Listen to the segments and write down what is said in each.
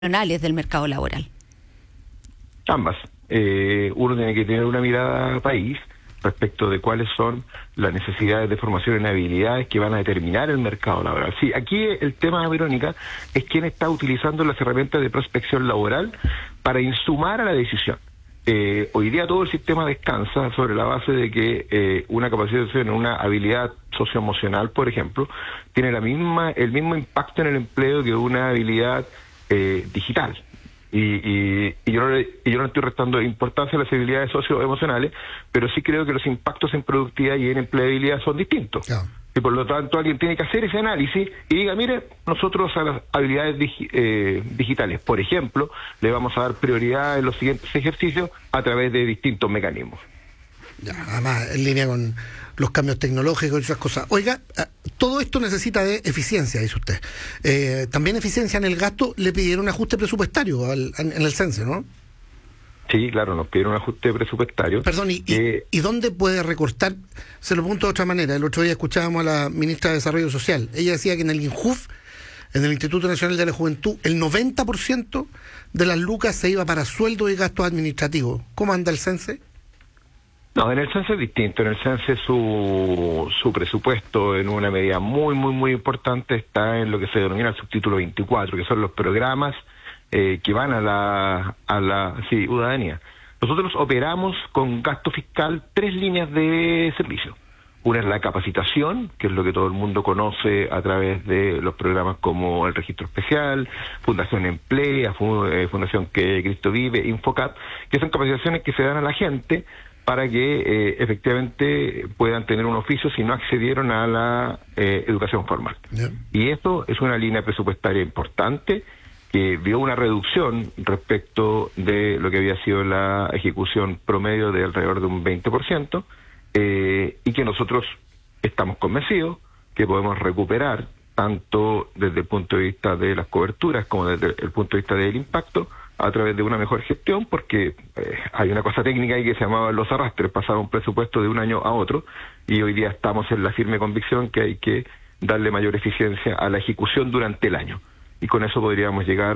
del mercado laboral? Ambas. Uno tiene que tener una mirada país respecto de cuáles son las necesidades de formación en habilidades que van a determinar el mercado laboral. Sí, aquí el tema, Verónica, es quién está utilizando las herramientas de prospección laboral para insumar a la decisión. Hoy día todo el sistema descansa sobre la base de que una capacitación en una habilidad socioemocional, por ejemplo, tiene el mismo impacto en el empleo que una habilidad digital. Y yo no estoy restando importancia a las habilidades socioemocionales, pero sí creo que los impactos en productividad y en empleabilidad son distintos. Claro. Y por lo tanto alguien tiene que hacer ese análisis y diga, mire, nosotros a las habilidades digitales, por ejemplo, le vamos a dar prioridad en los siguientes ejercicios a través de distintos mecanismos. Ya, además, en línea con los cambios tecnológicos y esas cosas. Oiga, todo esto necesita de eficiencia, dice usted. También eficiencia en el gasto, le pidieron ajuste presupuestario en el CENSE, ¿no? Sí, claro, nos pidieron un ajuste presupuestario. Perdón, ¿y dónde puede recortar? Se lo pregunto de otra manera. El otro día escuchábamos a la ministra de Desarrollo Social. Ella decía que en el INJUF, en el Instituto Nacional de la Juventud, el 90% de las lucas se iba para sueldos y gastos administrativos. ¿Cómo anda el CENSE? No, en el CENSE es distinto. En el CENSE su presupuesto, en una medida muy importante, está en lo que se denomina el subtítulo 24, que son los programas que van a la ciudadanía. Nosotros operamos con gasto fiscal 3 líneas de servicio. Una es la capacitación, que es lo que todo el mundo conoce a través de los programas como el Registro Especial, Fundación Emplea, Fundación que Cristo Vive, Infocap, que son capacitaciones que se dan a la gente para que efectivamente puedan tener un oficio si no accedieron a la educación formal. Yeah. Y esto es una línea presupuestaria importante que vio una reducción respecto de lo que había sido la ejecución promedio de alrededor de un 20%, y que nosotros estamos convencidos que podemos recuperar tanto desde el punto de vista de las coberturas como desde el punto de vista del impacto a través de una mejor gestión, porque hay una cosa técnica ahí que se llamaba los arrastres, pasaba un presupuesto de un año a otro, y hoy día estamos en la firme convicción que hay que darle mayor eficiencia a la ejecución durante el año. Y con eso podríamos llegar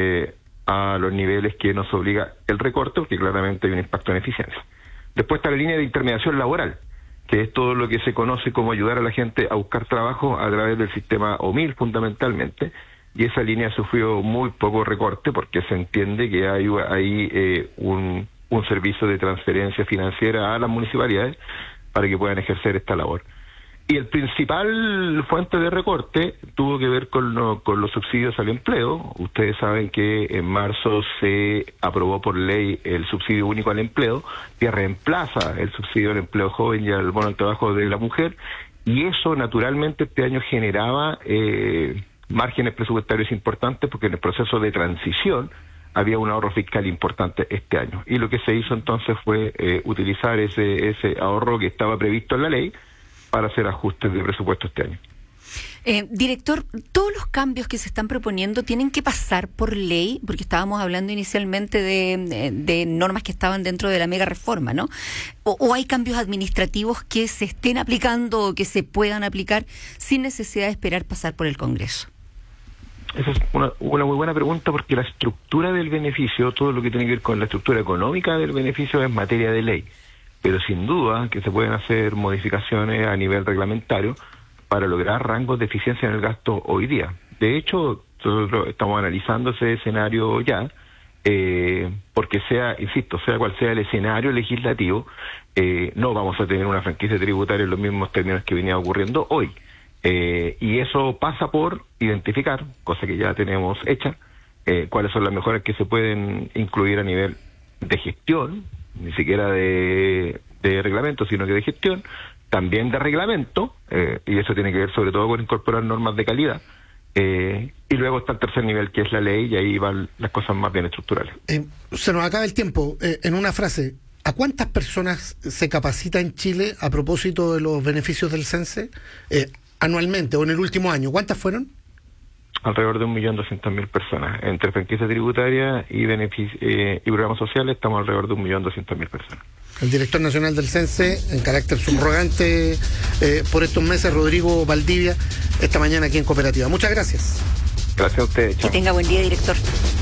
a los niveles que nos obliga el recorte, porque claramente hay un impacto en eficiencia. Después está la línea de intermediación laboral, que es todo lo que se conoce como ayudar a la gente a buscar trabajo a través del sistema OMIL fundamentalmente, y esa línea sufrió muy poco recorte porque se entiende que hay un servicio de transferencia financiera a las municipalidades para que puedan ejercer esta labor. Y el principal fuente de recorte tuvo que ver con los subsidios al empleo. Ustedes saben que en marzo se aprobó por ley el subsidio único al empleo, que reemplaza el subsidio al empleo joven y al bono al trabajo de la mujer, y eso naturalmente este año generaba márgenes presupuestarios importantes porque en el proceso de transición había un ahorro fiscal importante este año. Y lo que se hizo entonces fue utilizar ese ahorro que estaba previsto en la ley para hacer ajustes de presupuesto este año. Director, todos los cambios que se están proponiendo tienen que pasar por ley, porque estábamos hablando inicialmente de normas que estaban dentro de la mega reforma, ¿no? O hay cambios administrativos que se estén aplicando o que se puedan aplicar sin necesidad de esperar pasar por el Congreso. Esa es una muy buena pregunta, porque la estructura del beneficio, todo lo que tiene que ver con la estructura económica del beneficio es materia de ley. Pero sin duda que se pueden hacer modificaciones a nivel reglamentario para lograr rangos de eficiencia en el gasto hoy día. De hecho, nosotros estamos analizando ese escenario ya, porque sea cual sea el escenario legislativo, no vamos a tener una franquicia tributaria en los mismos términos que venía ocurriendo hoy. Y eso pasa por identificar, cosa que ya tenemos hecha, cuáles son las mejoras que se pueden incluir a nivel de gestión, ni siquiera de reglamento, sino que de gestión, también de reglamento, y eso tiene que ver sobre todo con incorporar normas de calidad, y luego está el tercer nivel, que es la ley, y ahí van las cosas más bien estructurales. Se nos acaba el tiempo. En una frase, ¿a cuántas personas se capacita en Chile a propósito de los beneficios del CENSE anualmente o en el último año? ¿Cuántas fueron? Alrededor de 1.200.000 personas. Entre franquicia tributaria y programas sociales estamos alrededor de 1.200.000 personas. El director nacional del CENSE, en carácter subrogante por estos meses, Rodrigo Valdivia, esta mañana aquí en Cooperativa. Muchas gracias. Gracias a ustedes. Que tenga buen día, director.